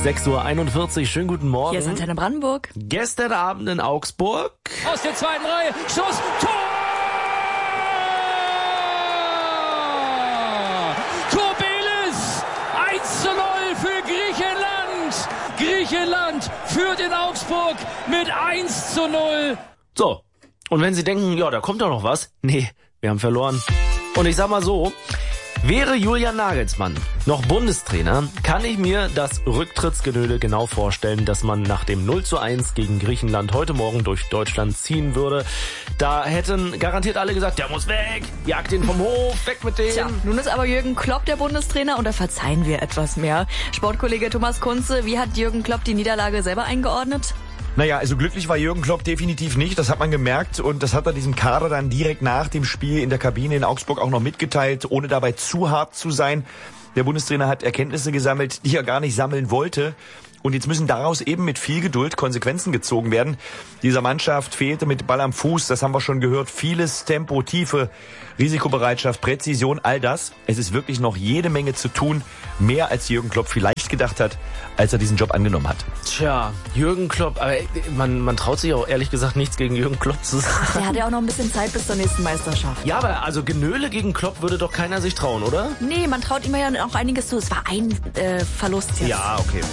6:41 Uhr, schönen guten Morgen. Hier ist Antenne Brandenburg. Gestern Abend in Augsburg. Aus der zweiten Reihe, Schuss, Tor! Kobelis, 1:0 für Griechenland. Griechenland führt in Augsburg mit 1:0. So, und wenn Sie denken, ja, da kommt doch noch was. Nee, wir haben verloren. Und ich sag mal so, wäre Julian Nagelsmann noch Bundestrainer, kann ich mir das Rücktrittsgenöle genau vorstellen, dass man nach dem 0:1 gegen Griechenland heute Morgen durch Deutschland ziehen würde. Da hätten garantiert alle gesagt, der muss weg, jagt ihn vom Hof, weg mit dem. Tja, nun ist aber Jürgen Klopp der Bundestrainer und da verzeihen wir etwas mehr. Sportkollege Thomas Kunze, wie hat Jürgen Klopp die Niederlage selber eingeordnet? Naja, also glücklich war Jürgen Klopp definitiv nicht, das hat man gemerkt und das hat er diesem Kader dann direkt nach dem Spiel in der Kabine in Augsburg auch noch mitgeteilt, ohne dabei zu hart zu sein. Der Bundestrainer hat Erkenntnisse gesammelt, die er gar nicht sammeln wollte. Und jetzt müssen daraus eben mit viel Geduld Konsequenzen gezogen werden. Dieser Mannschaft fehlte mit Ball am Fuß, das haben wir schon gehört, vieles Tempo, Tiefe, Risikobereitschaft, Präzision, all das. Es ist wirklich noch jede Menge zu tun, mehr als Jürgen Klopp vielleicht gedacht hat, als er diesen Job angenommen hat. Tja, Jürgen Klopp, aber man traut sich auch ehrlich gesagt nichts gegen Jürgen Klopp zu sagen. Der hat ja auch noch ein bisschen Zeit bis zur nächsten Meisterschaft. Ja, aber also Genöle gegen Klopp würde doch keiner sich trauen, oder? Nee, man traut ihm ja auch einiges zu. Es war ein Verlust jetzt. Ja, okay.